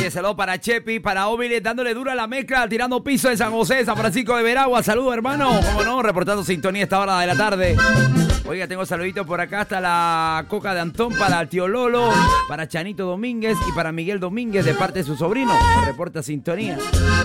Saludos para Chepi, para Óviles, dándole dura a la mezcla, tirando piso de San José, San Francisco de Veragua. Saludos, hermano. Como no, reportando sintonía a esta hora de la tarde. Oiga, tengo saluditos por acá hasta la Coca de Antón, para el tío Lolo, para Chanito Domínguez y para Miguel Domínguez de parte de su sobrino. Reporta sintonía.